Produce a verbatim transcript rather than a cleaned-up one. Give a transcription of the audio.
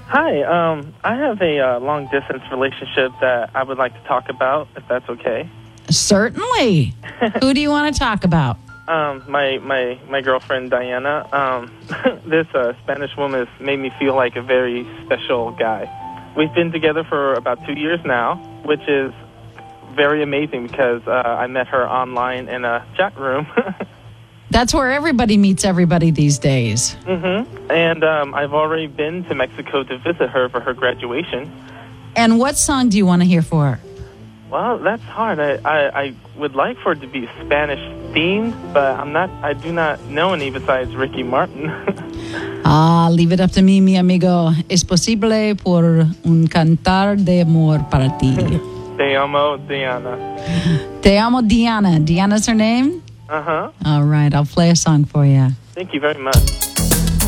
Hi, um, I have a uh, long-distance relationship that I would like to talk about, if that's okay. Certainly. Who do you want to talk about? Um, my, my, my girlfriend, Diana. Um, this uh, Spanish woman has made me feel like a very special guy. We've been together for about two years now, which is very amazing because uh, I met her online in a chat room. That's where everybody meets everybody these days. Mm-hmm. And um, I've already been to Mexico to visit her for her graduation. And what song do you want to hear for her? Well, that's hard. I, I, I would like for it to be Spanish themed, but I'm not. I do not know any besides Ricky Martin. Ah, leave it up to me, mi amigo. Es posible por un cantar de amor para ti. Te amo, Diana. Te amo, Diana. Diana's her name? Uh-huh. All right, I'll play a song for you. Thank you very much.